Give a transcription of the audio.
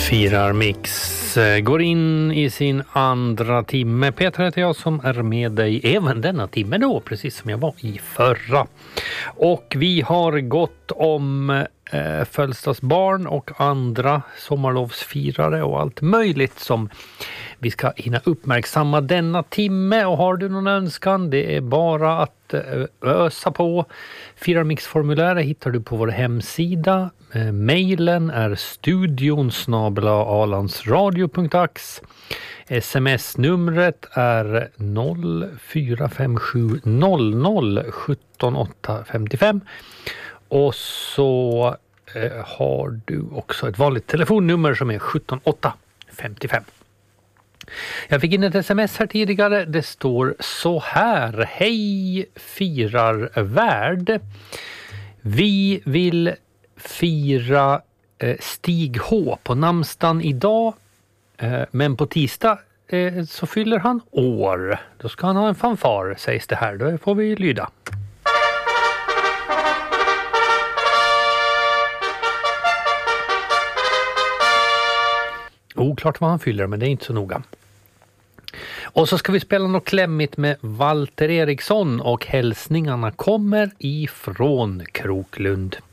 Firar Mix går in i sin andra timme. Peter heter jag som är med dig även denna timme då, precis som jag var i förra. Och vi har gått om födelsedagsbarn och andra sommarlovsfirare och allt möjligt som vi ska hinna uppmärksamma denna timme. Och har du någon önskan, det är bara att ösa på. Firarmix-formuläret hittar du på vår hemsida. Mailen är studion@alandsradio.ax. SMS-numret är 0457 00 17 855. Och så har du också ett vanligt telefonnummer som är 17 855. Jag fick in ett sms här tidigare. Det står så här: hej firarvärd. Vi vill fira Stig H på namnsdagen idag. Men på tisdag så fyller han år. Då ska han ha en fanfar, sägs det här. Då får vi lyda. Oklart vad han fyller, men det är inte så noga. Och så ska vi spela något klämmigt med Walter Eriksson och hälsningarna kommer ifrån Kroklund.